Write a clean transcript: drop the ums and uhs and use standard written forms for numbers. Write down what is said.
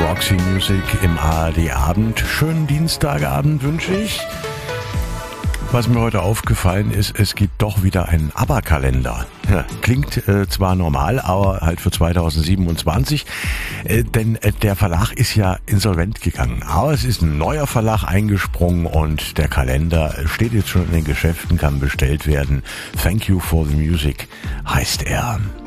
Roxy Music im ARD-Abend. Schönen Dienstagabend wünsche ich. Was mir heute aufgefallen ist, es gibt doch wieder einen ABBA-Kalender. Ja, klingt zwar normal, aber halt für 2027, denn der Verlag ist ja insolvent gegangen. Aber es ist ein neuer Verlag eingesprungen und der Kalender steht jetzt schon in den Geschäften, kann bestellt werden. Thank You for the Music heißt er.